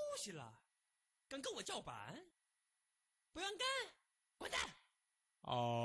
息了，敢跟我叫板？不让干，滚蛋！ 哦。